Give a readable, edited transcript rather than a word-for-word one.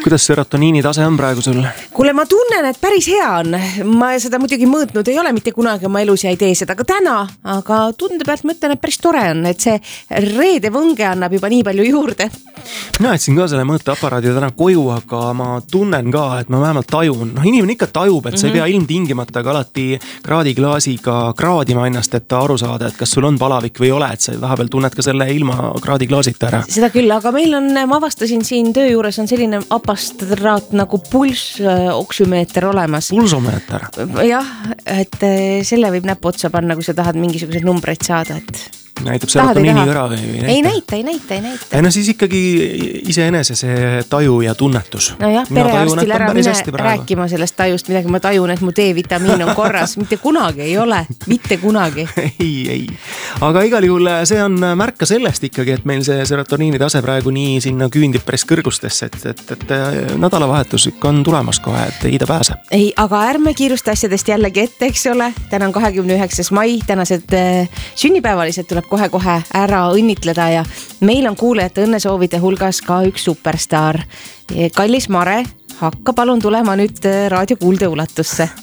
Kuidas serotoniini tase on praegu sul? Kuule, ma tunnen, et päris hea on. Ma seda muidugi mõõtnud ei ole mitte kunagi oma elus ja ei tee seda ka täna, aga tunde pealt mõtlen, et päris tore on, et see reede võnge annab juba nii palju juurde. Mina jätsin ka selle mõõteaparaadi täna koju, aga ma tunnen ka, et ma vähemalt tajun. Inimene ikka tajub, et sa ei pea ilmtingimata ka alati kraadiklaasiga kraadima ennast, et aru saada, et kas sul on palavik või ei ole, et sa vahepeal tunned ka selle ilma kraadiklaasita ära. Seda küll, aga meil on, ma avastasin siin töö juures on selline apastraat nagu pulsoksümeeter olemas. Pulsomeeter? Jah, et selle võib näpu otsa panna, kui sa tahad mingisuguseid numbreid saada, et näitab serotoniini kõra või ei näita. No siis ikkagi iseenese see taju ja tunnetus. Nojah, perearstil ära mine rääkima sellest tajust, midagi ma tajun, et mu D-vitamiin on korras. Mitte kunagi ei ole, mitte kunagi. Ei. Aga igal juhul see on märka sellest ikkagi, et meil see serotoniini tase praegu nii sinna küündib päris kõrgustesse, et nädalavahetus on tulemas kohe, et ei ta pääse. Ei, aga ärme kiirusta asjadest jällegi ette, eks ole. Täna on 29. mai, tänased sünnipäevalised tuleb kohe ära õnnitleda ja meil on kuulajate õnnesoovide hulgas ka üks superstaar. Kallis Mare, hakka palun tulema nüüd raadio kuuldeulatusse.